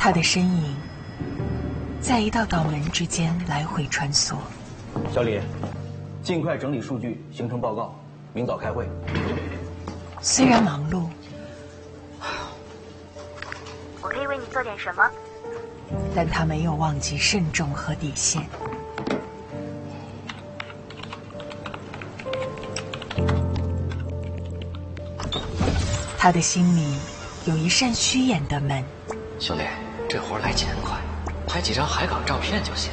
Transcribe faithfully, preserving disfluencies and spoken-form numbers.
他的身影在一道道门之间来回穿梭。 小李，尽快整理数据，形成报告，明早开会。 虽然忙碌， 我可以为你做点什么？ 但他没有忘记慎重和底线。他的心里有一扇虚掩的门。 兄弟，这活来钱快，拍几张海港照片就行。